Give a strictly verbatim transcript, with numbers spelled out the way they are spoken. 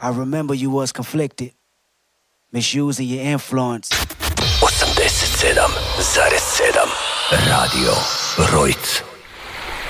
I remember you was conflicted, misusing your influence. osemdeset sedam zarez sedam Radio Rojc.